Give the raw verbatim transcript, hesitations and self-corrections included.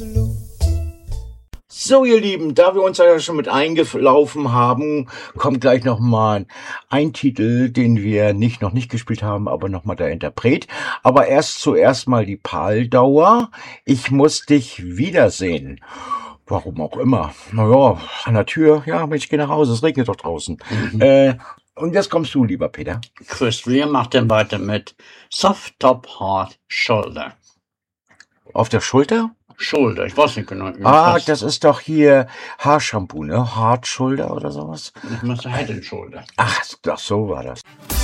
So, ihr Lieben, da wir uns ja schon mit eingelaufen haben, kommt gleich nochmal ein Titel, den wir nicht noch nicht gespielt haben, aber nochmal der Interpret. Aber erst zuerst mal die Paldauer. Ich muss dich wiedersehen. Warum auch immer. Naja, an der Tür, ja, Mensch, geh nach Hause, es regnet doch draußen. Mhm. Äh, und jetzt kommst du, lieber Peter. Chris Rea macht dann weiter mit Soft Top Hard Shoulder. Auf der Schulter? Shoulder, ich weiß nicht genau. Ah, das ist doch hier Haarshampoo, ne? Hard Shoulder oder sowas? Ich muss Head and Shoulder. Ach, doch, so war das.